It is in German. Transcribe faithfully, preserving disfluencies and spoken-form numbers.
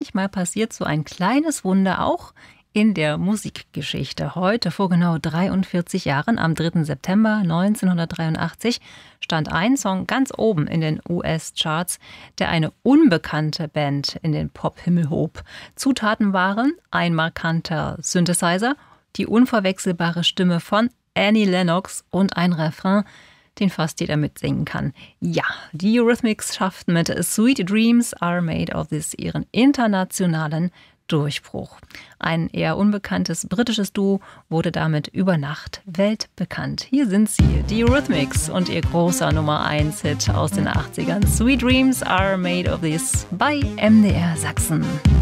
manchmal passiert so ein kleines Wunder auch in der Musikgeschichte. Heute, vor genau dreiundvierzig Jahren, am dritten September neunzehnhundertdreiundachtzig, stand ein Song ganz oben in den U S-Charts, der eine unbekannte Band in den Pop-Himmel hob. Zutaten waren ein markanter Synthesizer, die unverwechselbare Stimme von Annie Lennox und ein Refrain, den fast jeder mitsingen kann. Ja, die Eurythmics schafften mit Sweet Dreams Are Made of This ihren internationalen Durchbruch. Ein eher unbekanntes britisches Duo wurde damit über Nacht weltbekannt. Hier sind sie, die Eurythmics und ihr großer Nummer eins Hit aus den achtzigern. Sweet Dreams Are Made of This bei M D R Sachsen.